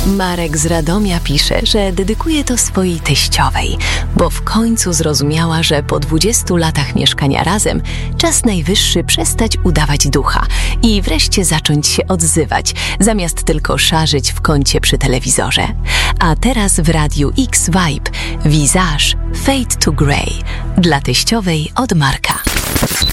Marek z Radomia pisze, że dedykuje to swojej teściowej, bo w końcu zrozumiała, że po 20 latach mieszkania razem czas najwyższy przestać udawać ducha i wreszcie zacząć się odzywać, zamiast tylko szarzyć w kącie przy telewizorze. A teraz w Radiu X Vibe Visage Fade to Grey dla teściowej od Marka.